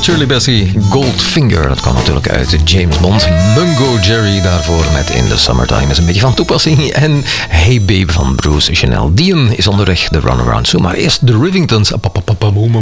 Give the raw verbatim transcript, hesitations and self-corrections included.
Shirley Bassey, Goldfinger. Dat kwam natuurlijk uit James Bond. Mungo Jerry daarvoor met In the Summertime is een beetje van toepassing. En Hey Babe van Bruce Chanel. Dion is onderweg, de Runaround. Zo, maar eerst de Rivingtons.